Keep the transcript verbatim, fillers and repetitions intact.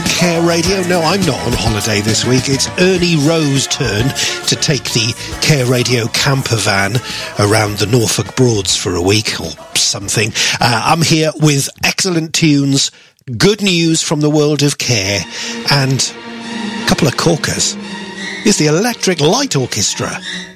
Care Radio. No, I'm not on holiday this week. It's Ernie Rowe's turn to take the Care Radio camper van around the Norfolk Broads for a week or something. Uh, I'm here with excellent tunes, good news from the world of Care, and a couple of corkers. Here's the Electric Light Orchestra.